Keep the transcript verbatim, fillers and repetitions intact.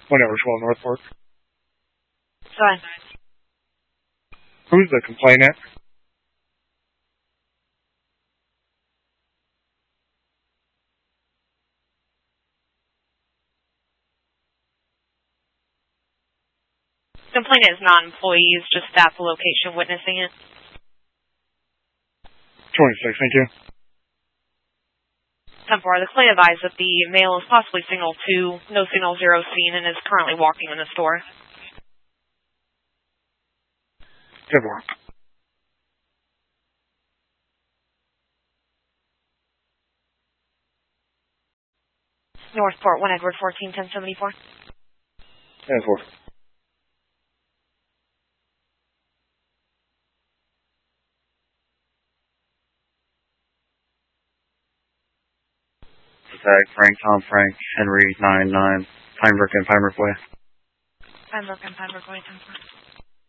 one Edward twelve Northport. Fine. Who's the complainant? Complainant is not employees, just staff the location witnessing it. twenty-six, thank you. ten four, the complainant advised that the male is possibly signal two, no signal zero seen, and is currently walking in the store. ten four. Northport, one Edward fourteen ten seventy-four. ten four. Tag Frank, Tom Frank, Henry, nine nine, Pembroke and Pembroke Way. Pembroke and Pembroke Way, ten four.